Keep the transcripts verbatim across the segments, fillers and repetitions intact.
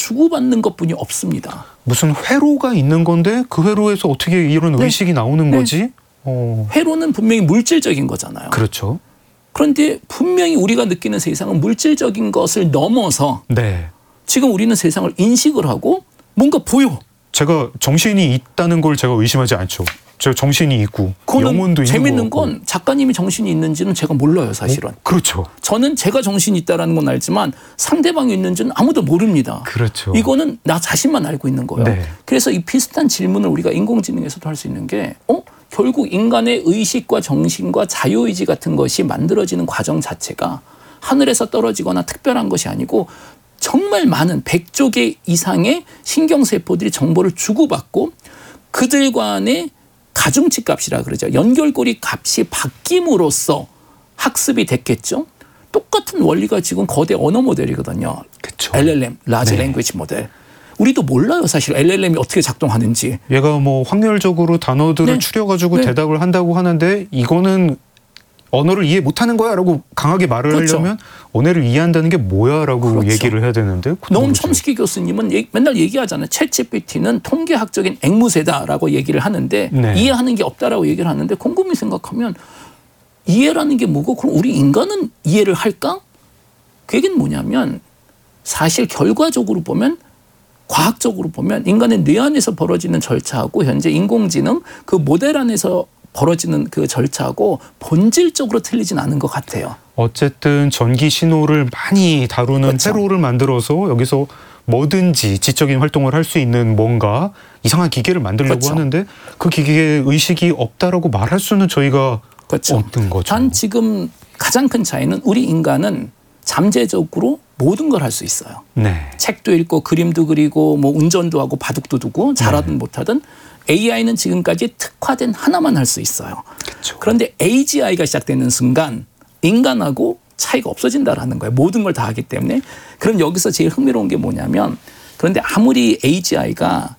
주고받는 것뿐이 없습니다. 무슨 회로가 있는 건데 그 회로에서 어떻게 이런 네. 의식이 나오는 네. 거지? 어. 회로는 분명히 물질적인 거잖아요. 그렇죠. 그런데 분명히 우리가 느끼는 세상은 물질적인 것을 넘어서 네. 지금 우리는 세상을 인식을 하고 뭔가 보여. 제가 정신이 있다는 걸 제가 의심하지 않죠. 제가 정신이 있고 영혼도 있는 재밌는 건 작가님이 정신이 있는지는 제가 몰라요, 사실은. 어? 그렇죠. 저는 제가 정신이 있다는 건 알지만 상대방이 있는지는 아무도 모릅니다. 그렇죠. 이거는 나 자신만 알고 있는 거예요. 네. 그래서 이 비슷한 질문을 우리가 인공지능에서도 할 수 있는 게 어? 결국 인간의 의식과 정신과 자유의지 같은 것이 만들어지는 과정 자체가 하늘에서 떨어지거나 특별한 것이 아니고 정말 많은 백조 개 이상의 신경세포들이 정보를 주고받고 그들 간의 가중치 값이라 그러죠. 연결고리 값이 바뀜으로써 학습이 됐겠죠. 똑같은 원리가 지금 거대 언어 모델이거든요. 그쵸. 엘엘엠, 라지 네. 랭귀지 모델. 우리도 몰라요, 사실 엘엘엠이 어떻게 작동하는지. 얘가 뭐 확률적으로 단어들을 네. 추려가지고 네. 대답을 한다고 하는데 이거는 언어를 이해 못하는 거야 라고 강하게 말을 그렇죠. 하려면 언어를 이해한다는 게 뭐야 라고 그렇죠. 얘기를 해야 되는데. 노엄 첨스키 교수님은 얘기, 맨날 얘기하잖아요. 챗지피티는 통계학적인 앵무새다라고 얘기를 하는데 네. 이해하는 게 없다라고 얘기를 하는데 곰곰이 생각하면 이해라는 게 뭐고 그럼 우리 인간은 이해를 할까? 그 얘기는 뭐냐면 사실 결과적으로 보면 과학적으로 보면 인간의 뇌 안에서 벌어지는 절차하고 현재 인공지능 그 모델 안에서 벌어지는 그 절차하고 본질적으로 틀리진 않은 것 같아요. 어쨌든 전기 신호를 많이 다루는 그렇죠. 회로를 만들어서 여기서 뭐든지 지적인 활동을 할 수 있는 뭔가 이상한 기계를 만들려고 그렇죠. 하는데 그 기계에 의식이 없다라고 말할 수는 저희가 그렇죠. 없는 거죠. 단 지금 가장 큰 차이는 우리 인간은 잠재적으로 모든 걸 할 수 있어요. 네. 책도 읽고 그림도 그리고 뭐 운전도 하고 바둑도 두고 잘하든 네. 못하든 에이아이는 지금까지 특화된 하나만 할 수 있어요. 그쵸. 그런데 에이지아이가 시작되는 순간 인간하고 차이가 없어진다라는 거예요. 모든 걸 다 하기 때문에. 그럼 여기서 제일 흥미로운 게 뭐냐면 그런데 아무리 에이지아이가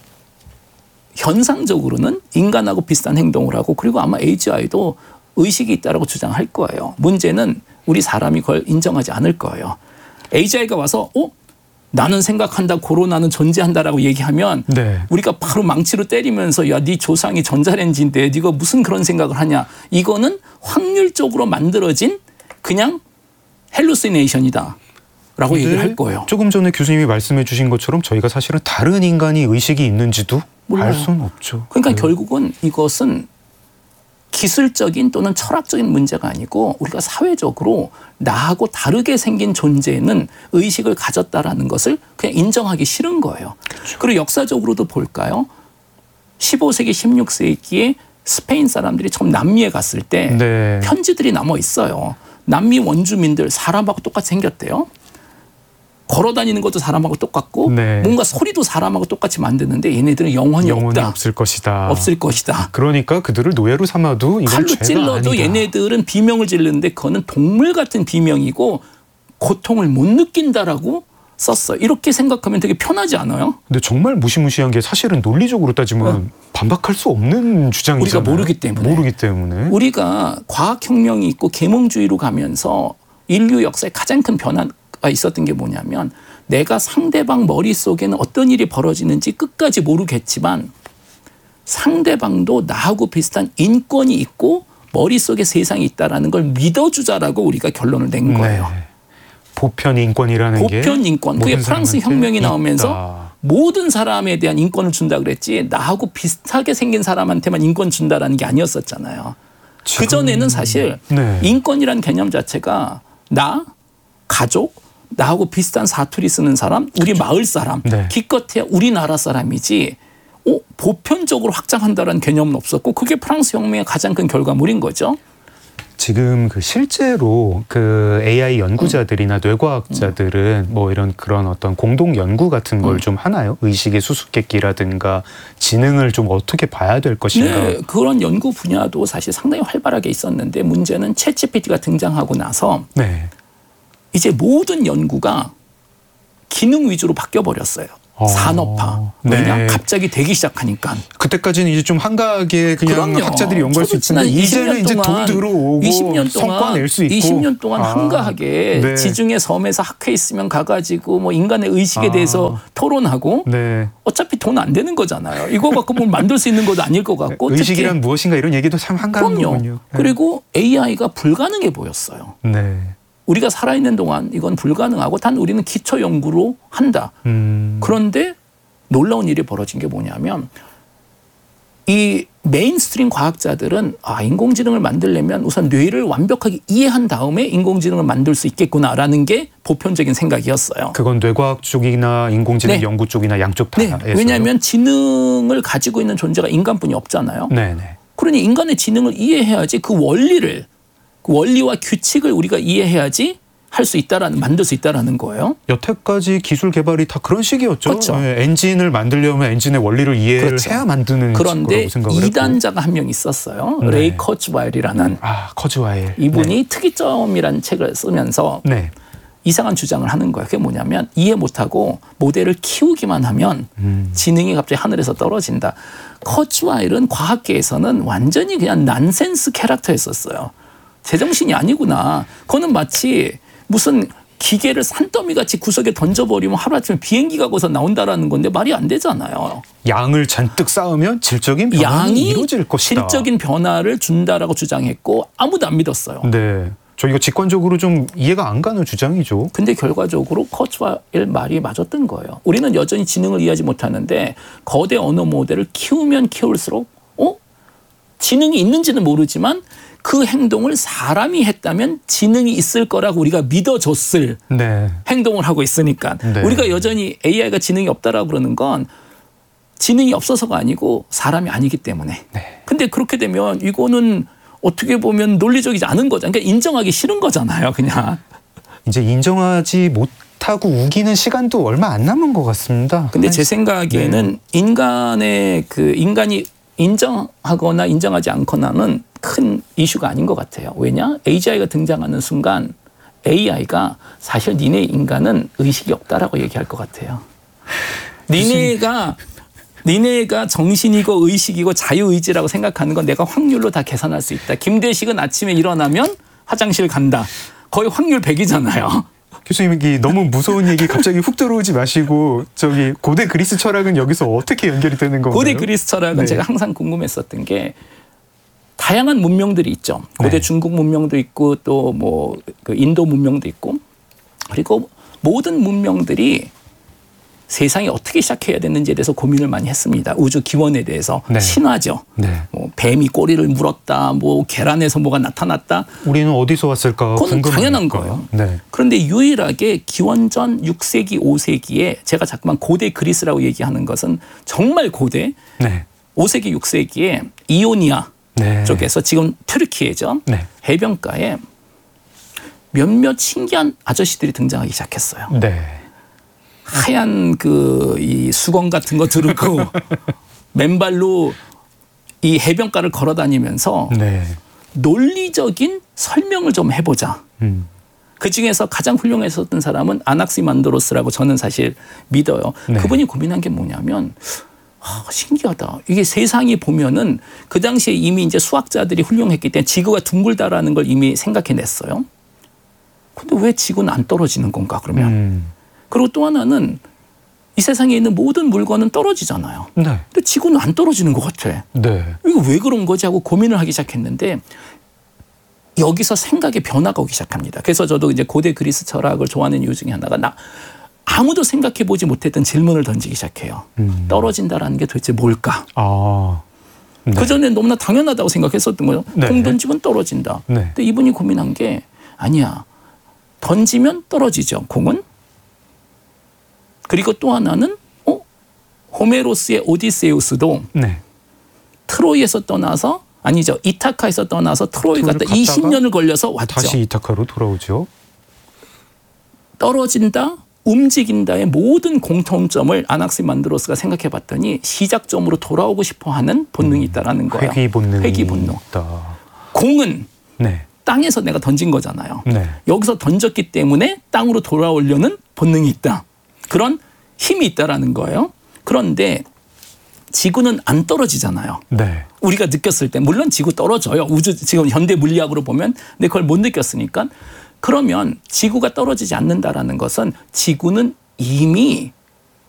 현상적으로는 인간하고 비슷한 행동을 하고 그리고 아마 에이지아이도 의식이 있다라고 주장할 거예요. 문제는 우리 사람이 그걸 인정하지 않을 거예요. 에이지아이가 와서 어? 나는 생각한다, 코로나는 존재한다라고 얘기하면 네. 우리가 바로 망치로 때리면서 야, 네 조상이 전자레인지인데 네가 무슨 그런 생각을 하냐. 이거는 확률적으로 만들어진 그냥 헬루시네이션이다 라고 얘기를 할 거예요. 조금 전에 교수님이 말씀해 주신 것처럼 저희가 사실은 다른 인간이 의식이 있는지도 몰라요. 알 수는 없죠. 그러니까 네. 결국은 이것은 기술적인 또는 철학적인 문제가 아니고 우리가 사회적으로 나하고 다르게 생긴 존재는 의식을 가졌다라는 것을 그냥 인정하기 싫은 거예요. 그렇죠. 그리고 역사적으로도 볼까요? 십오 세기, 십육 세기에 스페인 사람들이 처음 남미에 갔을 때 네. 편지들이 남아 있어요. 남미 원주민들 사람하고 똑같이 생겼대요. 걸어다니는 것도 사람하고 똑같고 네. 뭔가 소리도 사람하고 똑같이 만드는데 얘네들은 영혼이, 영혼이 없다. 없을 것이다. 없을 것이다. 그러니까 그들을 노예로 삼아도 이건 칼로 죄가 찔러도 아니다. 얘네들은 비명을 지르는데 그거는 동물 같은 비명이고 고통을 못 느낀다라고 썼어요. 이렇게 생각하면 되게 편하지 않아요? 근데 정말 무시무시한 게 사실은 논리적으로 따지면 어. 반박할 수 없는 주장이잖아요. 우리가 모르기 때문에. 모르기 때문에. 우리가 과학혁명이 있고 계몽주의로 가면서 인류 역사에 가장 큰 변화가 있었던 게 뭐냐면 내가 상대방 머릿속에는 어떤 일이 벌어지는지 끝까지 모르겠지만 상대방도 나하고 비슷한 인권이 있고 머릿속에 세상이 있다는 걸 믿어주자라고 우리가 결론을 낸 거예요. 네. 보편 인권이라는 게 보편 인권. 그게 프랑스 혁명이 나오면서 있다. 모든 사람에 대한 인권을 준다 그랬지 나하고 비슷하게 생긴 사람한테만 인권 준다라는 게 아니었었잖아요. 지금... 그전에는 사실 네. 인권이라는 개념 자체가 나, 가족, 나하고 비슷한 사투리 쓰는 사람, 우리 그렇죠. 마을 사람, 네. 기껏해야 우리나라 사람이지 어, 보편적으로 확장한다는 개념은 없었고 그게 프랑스 혁명의 가장 큰 결과물인 거죠. 지금 그 실제로 그 에이아이 연구자들이나 음. 뇌과학자들은 음. 뭐 이런 그런 어떤 공동 연구 같은 걸 좀 음. 하나요? 의식의 수수께끼라든가 지능을 좀 어떻게 봐야 될 것인가? 네, 그런 연구 분야도 사실 상당히 활발하게 있었는데 문제는 챗지피티가 등장하고 나서 네. 이제 모든 연구가 기능 위주로 바뀌어 버렸어요. 산업화. 왜냐? 네. 갑자기 되기 시작하니까. 그때까지는 이제 좀 한가하게 그냥 그럼요. 학자들이 연구할 수 있지만 이제는 이제 돈 들어오고 이십 년 동안, 성과 낼 수 있고. 이십 년 동안 아. 한가하게 네. 지중해 섬에서 학회 있으면 가가지고 뭐 인간의 의식에 아. 대해서 토론하고 네. 어차피 돈 안 되는 거잖아요. 이거 갖고 뭘 만들 수 있는 것도 아닐 것 같고. 의식이란 무엇인가 이런 얘기도 참 한가한 그럼요. 거군요. 네. 그리고 에이아이가 불가능해 보였어요. 네. 우리가 살아있는 동안 이건 불가능하고 단 우리는 기초 연구로 한다. 음. 그런데 놀라운 일이 벌어진 게 뭐냐면 이 메인스트림 과학자들은 아, 인공지능을 만들려면 우선 뇌를 완벽하게 이해한 다음에 인공지능을 만들 수 있겠구나라는 게 보편적인 생각이었어요. 그건 뇌과학 쪽이나 인공지능 네. 연구 쪽이나 양쪽 다. 네. 왜냐하면 지능을 가지고 있는 존재가 인간뿐이 없잖아요. 네네. 그러니 인간의 지능을 이해해야지 그 원리를 그 원리와 규칙을 우리가 이해해야지 할 수 있다라는 만들 수 있다라는 거예요. 여태까지 기술 개발이 다 그런 식이었죠. 그렇죠. 네, 엔진을 만들려면 엔진의 원리를 이해를 그렇죠. 해야 만드는 그런데 생각을 이 단자가 한 명 있었어요. 네. 레이 커즈와일이라는 아 커즈와일 이분이 네. 특이점이라는 책을 쓰면서 네. 이상한 주장을 하는 거예요. 그게 뭐냐면 이해 못하고 모델을 키우기만 하면 음. 지능이 갑자기 하늘에서 떨어진다. 커즈와일은 과학계에서는 완전히 그냥 난센스 캐릭터였었어요. 제정신이 아니구나. 그거는 마치 무슨 기계를 산더미같이 구석에 던져버리면 하루아침에 비행기가 거기서 나온다라는 건데 말이 안 되잖아요. 양을 잔뜩 쌓으면 질적인 변화는 이루어질 것이다. 질적인 변화를 준다라고 주장했고 아무도 안 믿었어요. 네, 저희가 직관적으로 좀 이해가 안 가는 주장이죠. 근데 결과적으로 커즈와일 말이 맞았던 거예요. 우리는 여전히 지능을 이해하지 못하는데 거대 언어 모델을 키우면 키울수록 어? 지능이 있는지는 모르지만 그 행동을 사람이 했다면 지능이 있을 거라고 우리가 믿어줬을 네. 행동을 하고 있으니까 네. 우리가 여전히 에이아이가 지능이 없다라고 그러는 건 지능이 없어서가 아니고 사람이 아니기 때문에. 네. 근데 그렇게 되면 이거는 어떻게 보면 논리적이지 않은 거잖아요. 그러니까 인정하기 싫은 거잖아요. 그냥. 이제 인정하지 못하고 우기는 시간도 얼마 안 남은 것 같습니다. 근데 제 생각에는 네. 인간의 그 인간이 인정하거나 인정하지 않거나는 큰 이슈가 아닌 것 같아요. 왜냐? 에이지아이가 등장하는 순간 에이아이가 사실 니네 인간은 의식이 없다라고 얘기할 것 같아요. 니네가 니네가 정신이고 의식이고 자유의지라고 생각하는 건 내가 확률로 다 계산할 수 있다. 김대식은 아침에 일어나면 화장실 간다. 거의 확률 백이잖아요. 교수님, 너무 무서운 얘기 갑자기 훅 들어오지 마시고 저기 고대 그리스 철학은 여기서 어떻게 연결이 되는 건가요? 고대 그리스 철학은 네. 제가 항상 궁금했었던 게 다양한 문명들이 있죠. 고대 네. 중국 문명도 있고 또 뭐 그 인도 문명도 있고 그리고 모든 문명들이 세상이 어떻게 시작해야 되는지에 대해서 고민을 많이 했습니다. 우주 기원에 대해서 네. 신화죠. 네. 뭐 뱀이 꼬리를 물었다, 뭐 계란에서 뭐가 나타났다. 우리는 어디서 왔을까? 그건 당연한 거예요. 네. 그런데 유일하게 기원전 육 세기, 오 세기에 제가 자꾸만 고대 그리스라고 얘기하는 것은 정말 고대 네. 오 세기, 육 세기에 이오니아 네. 쪽에서 지금 튀르키예죠. 네. 해변가에 몇몇 신기한 아저씨들이 등장하기 시작했어요. 네. 하얀 그 이 수건 같은 거 들고 맨발로 이 해변가를 걸어 다니면서 네. 논리적인 설명을 좀 해보자. 음. 그 중에서 가장 훌륭했었던 사람은 아낙시만드로스라고 저는 사실 믿어요. 네. 그분이 고민한 게 뭐냐면 아, 신기하다. 이게 세상이 보면은 그 당시에 이미 이제 수학자들이 훌륭했기 때문에 지구가 둥글다라는 걸 이미 생각해냈어요. 근데 왜 지구는 안 떨어지는 건가 그러면. 음. 그리고 또 하나는 이 세상에 있는 모든 물건은 떨어지잖아요. 네. 근데 지구는 안 떨어지는 것 같아. 네. 이거 왜 그런 거지 하고 고민을 하기 시작했는데 여기서 생각의 변화가 오기 시작합니다. 그래서 저도 이제 고대 그리스 철학을 좋아하는 이유 중에 하나가 나 아무도 생각해 보지 못했던 질문을 던지기 시작해요. 음. 떨어진다라는 게 도대체 뭘까? 아. 네. 그전에 너무나 당연하다고 생각했었던 거예요. 네. 공 던지면 떨어진다. 네. 근데 이분이 고민한 게 아니야. 던지면 떨어지죠. 공은. 그리고 또 하나는 어? 호메로스의 오디세우스도 네. 트로이에서 떠나서 아니죠. 이타카에서 떠나서 트로이 갔다 이십 년을 걸려서 왔죠. 다시 이타카로 돌아오죠. 떨어진다, 움직인다의 모든 공통점을 아낙시만드로스가 생각해 봤더니 시작점으로 돌아오고 싶어하는 본능이 있다라는 거예요. 회귀 본능이 회귀 본능. 있다. 공은 네. 땅에서 내가 던진 거잖아요. 네. 여기서 던졌기 때문에 땅으로 돌아오려는 본능이 있다. 그런 힘이 있다라는 거예요. 그런데 지구는 안 떨어지잖아요. 네. 우리가 느꼈을 때 물론 지구 떨어져요. 우주 지금 현대 물리학으로 보면 근데 그걸 못 느꼈으니까 그러면 지구가 떨어지지 않는다라는 것은 지구는 이미